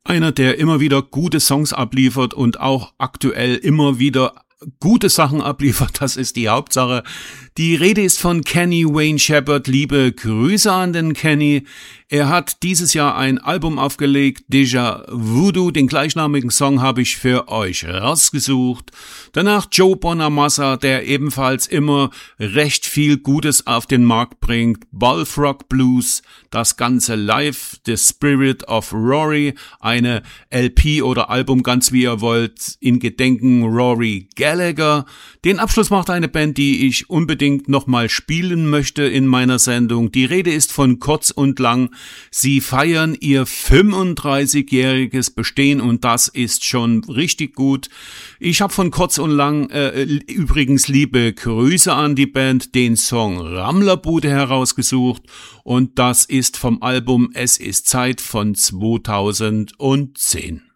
Einer, der immer wieder gute Songs abliefert und auch aktuell immer wieder gute Sachen abliefert, das ist die Hauptsache. Die Rede ist von Kenny Wayne Shepherd. Liebe Grüße an den Kenny. Er hat dieses Jahr ein Album aufgelegt, Deja Voodoo. Den gleichnamigen Song habe ich für euch rausgesucht. Danach Joe Bonamassa, der ebenfalls immer recht viel Gutes auf den Markt bringt. Bullfrog Blues, das Ganze live. The Spirit of Rory, eine LP oder Album, ganz wie ihr wollt, in Gedenken Rory Gallagher. Den Abschluss macht eine Band, die ich unbedingt nochmal spielen möchte in meiner Sendung. Die Rede ist von Kurz und Lang. Sie feiern ihr 35-jähriges Bestehen und das ist schon richtig gut. Ich habe von Kurz und Lang übrigens liebe Grüße an die Band, den Song Rammlerbude herausgesucht und das ist vom Album Es ist Zeit von 2010.